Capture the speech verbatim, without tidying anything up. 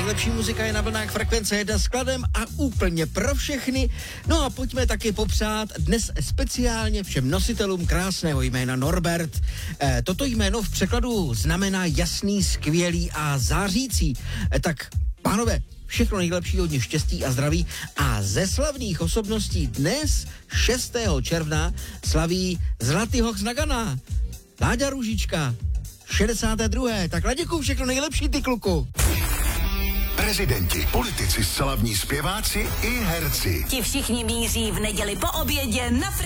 nejlepší muzika je na vlnách Frekvence jedna s Kladem a úplně pro všechny. No a pojďme taky popřát dnes speciálně všem nositelům krásného jména Norbert. E, toto jméno v překladu znamená jasný, skvělý a zářící. E, tak, pánové, všechno nejlepší, hodně štěstí a zdraví. A ze slavných osobností dnes, šestého června, slaví Zlatý hoch z Nagana, Láďa Růžička, šedesáté druhé Tak Laděku, všechno nejlepší, ty kluku. Prezidenti, politici, slavní zpěváci i herci. Ti všichni míří v neděli po obědě na